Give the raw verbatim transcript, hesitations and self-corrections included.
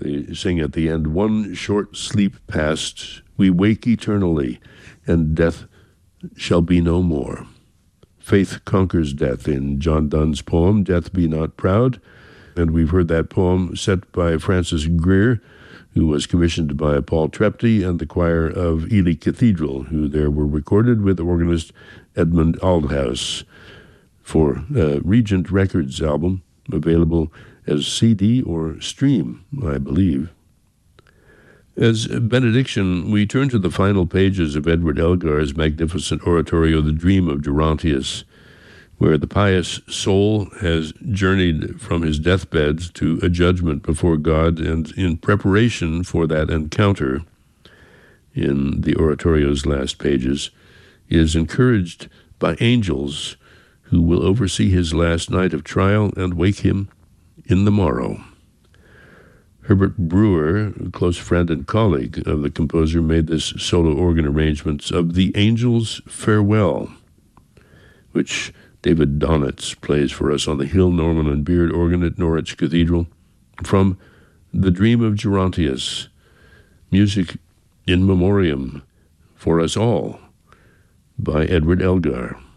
They sing at the end, one short sleep past, we wake eternally, and death shall be no more. Faith conquers death in John Donne's poem, Death Be Not Proud. And we've heard that poem set by Francis Greer, who was commissioned by Paul Trepty and the choir of Ely Cathedral, who there were recorded with organist Edmund Aldhouse for a Regent Records album, available as C D or stream, I believe. As benediction, we turn to the final pages of Edward Elgar's magnificent oratorio, The Dream of Gerontius, where the pious soul has journeyed from his deathbed to a judgment before God, and in preparation for that encounter, in the oratorio's last pages, is encouraged by angels who will oversee his last night of trial and wake him in the morrow. Herbert Brewer, a close friend and colleague of the composer, made this solo organ arrangements of The Angel's Farewell, which David Donitz plays for us on the Hill, Norman and Beard organ at Norwich Cathedral, from The Dream of Gerontius, music in memoriam for us all by Edward Elgar.